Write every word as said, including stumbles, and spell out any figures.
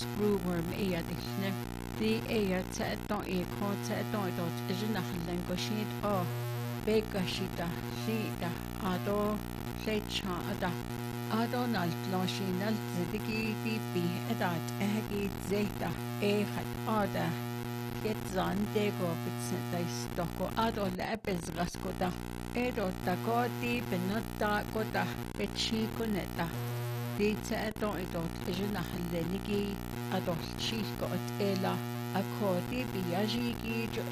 screwworm ea dillne. Di ea ta don e ko ta don dot ijina hallen go shit o bega shita shita ado lecha ada ado nal clashinal zidigi di bi edat egi zeta e hat ada get zan dego bitsen dai stoko ado lebes raskoda edo takoti benota kota bechi koneta di ta don dot ijina hallenigi adol chico ela akodi biyajigi jo